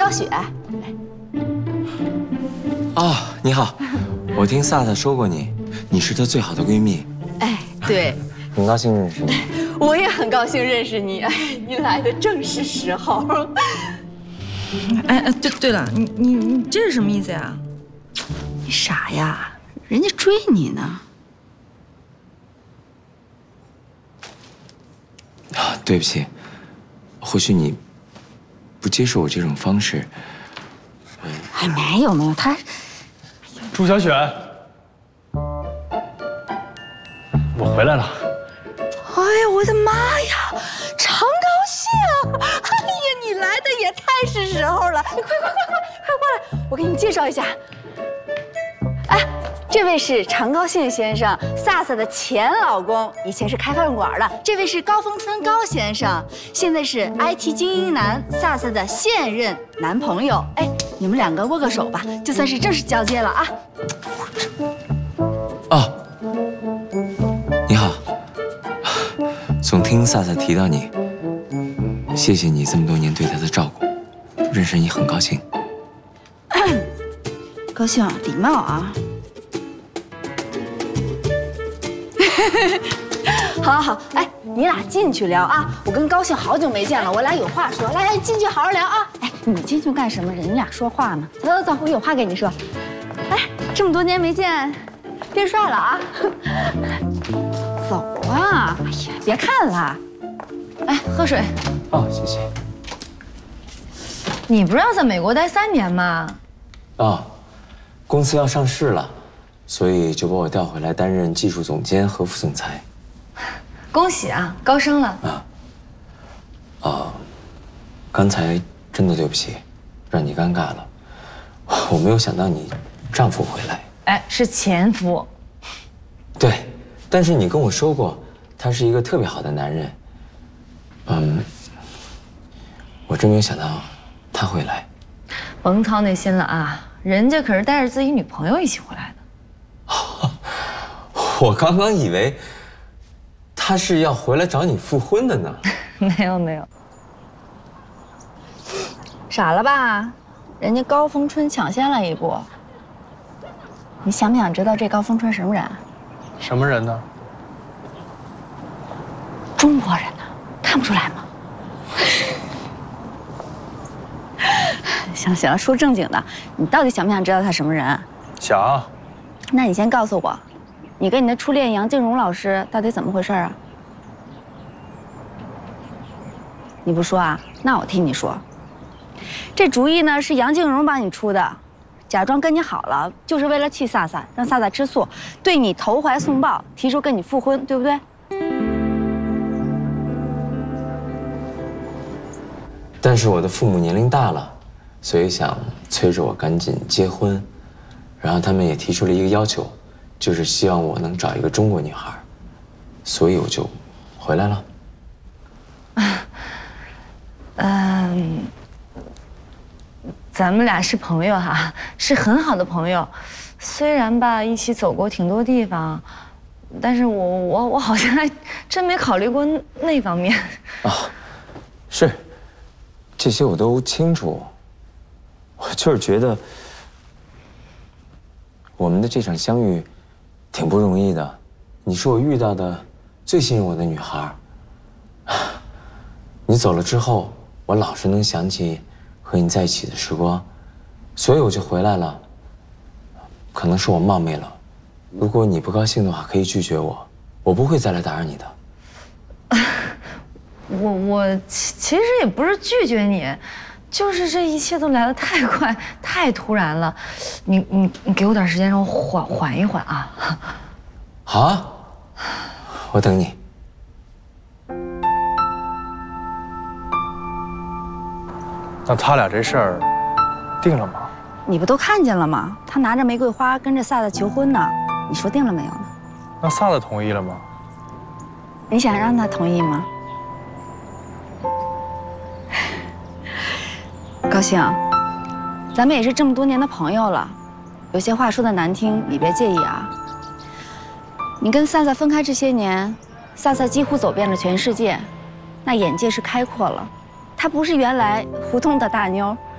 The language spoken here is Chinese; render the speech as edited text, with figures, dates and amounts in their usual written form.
高雪。 哦，你好，我听萨萨说过你，你是她最好的闺蜜。 哎，对， 很高兴认识你。 我也很高兴认识你。哎，你来的正是时候。 哎，对了，你这是什么意思呀？ 你傻呀，人家追你呢。 啊，对不起，或许你不接受我这种方式。 哎，没有，他。 朱小雪，我回来了。 哎呀，我的妈呀，常高兴！哎呀，你来的也太是时候了！你快过来，我给你介绍一下。哎，这位是常高兴先生，萨萨的前老公，以前是开饭馆的。这位是高峰春高先生，现在是 IT 精英男，萨萨的现任男朋友。哎，你们两个握个手吧，就算是正式交接了啊。 哦，你好，总听萨萨提到你，谢谢你这么多年对她的照顾，认识你很高兴。 高兴，礼貌啊。好，哎，你俩进去聊啊！我跟高兴好久没见了，我俩有话说。来，进去好好聊啊！哎，你进去干什么？人俩说话呢。走，我有话跟你说。哎，这么多年没见，变帅了啊！走啊！哎呀，别看了。 哎，喝水。 哦，谢谢。 你不是要在美国待3年吗？ 哦，公司要上市了，所以就把我调回来担任技术总监和副总裁。 恭喜啊，高升了。 刚才真的对不起，让你尴尬了。我没有想到你丈夫回来。 哎，是前夫。 对，但是你跟我说过，他是一个特别好的男人。我真没有想到他会来。 甭操那心了啊，人家可是带着自己女朋友一起回来的。 我刚刚以为他是要回来找你复婚的呢。 没有。 傻了吧？人家高峰春抢先了一步。你想不想知道这高峰春什么人？ 什么人呢？ 中国人呢，看不出来吗？行了，说正经的，你到底想不想知道他什么人？ 想。 那你先告诉我，你跟你的初恋杨静荣老师到底怎么回事啊？你不说啊？那我听你说。这主意呢是杨静荣帮你出的，假装跟你好了，就是为了气萨萨，让萨萨吃醋，对你投怀送抱，提出跟你复婚，对不对？ 但是我的父母年龄大了，所以想催着我赶紧结婚，然后他们也提出了一个要求，就是希望我能找一个中国女孩，所以我就回来了。 咱们俩是朋友哈，是很好的朋友。虽然吧，一起走过挺多地方，但是我好像还真没考虑过那方面。 是，这些我都清楚。我就是觉得，我们的这场相遇，挺不容易的。你是我遇到的最信任我的女孩。你走了之后，我老是能想起和你在一起的时光，所以我就回来了。可能是我冒昧了，如果你不高兴的话，可以拒绝我，我不会再来打扰你的。 我其实也不是拒绝你，就是这一切都来得太快，太突然了。你给我点时间，让我缓一缓啊。 好啊，我等你。 那他俩这事儿定了吗？ 你不都看见了吗？他拿着玫瑰花跟着萨萨求婚呢，你说定了没有呢？ 那萨萨同意了吗？ 你想让他同意吗？高兴，咱们也是这么多年的朋友了，有些话说的难听，你别介意啊。你跟萨萨分开这些年，萨萨几乎走遍了全世界，那眼界是开阔了。她不是原来胡同的大妞，